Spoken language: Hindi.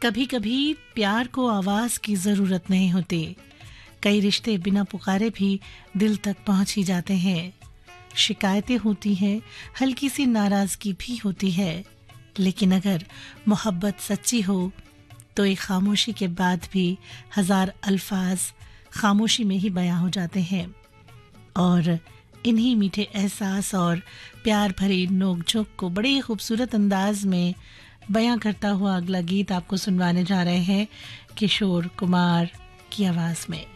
कभी कभी प्यार को आवाज की जरूरत नहीं होती। कई रिश्ते बिना पुकारे भी दिल तक पहुंच ही जाते हैं। शिकायतें होती हैं, हल्की सी नाराजगी भी होती है, लेकिन अगर मोहब्बत सच्ची हो तो एक खामोशी के बाद भी हजार अल्फाज खामोशी में ही बयां हो जाते हैं। और इन्हीं मीठे एहसास और प्यार भरी नोक-झोंक को बड़े ही खूबसूरत अंदाज में बयां करता हुआ अगला गीत आपको सुनवाने जा रहे हैं किशोर कुमार की आवाज में।